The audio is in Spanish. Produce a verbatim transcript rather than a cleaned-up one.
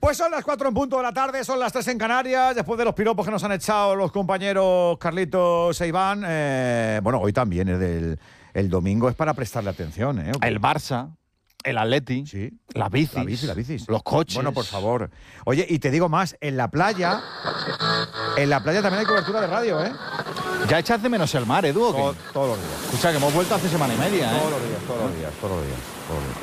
Pues son las cuatro en punto de la tarde, son las tres en Canarias, después de los piropos que nos han echado los compañeros Carlitos e Iván. Eh, bueno, hoy también es del el domingo, es para prestarle atención. ¿eh? El Barça, el Atleti, sí. las bicis, la bici, la bicis, los coches. Bueno, por favor. Oye, y te digo más, en la playa, en la playa también hay cobertura de radio, ¿eh? ¿Ya echas de menos el mar, Edu? ¿o qué? Todo, todos los días. Escucha, que hemos vuelto hace semana y media, ¿eh? Todos los días, todos los días, todos los días. Todos los días.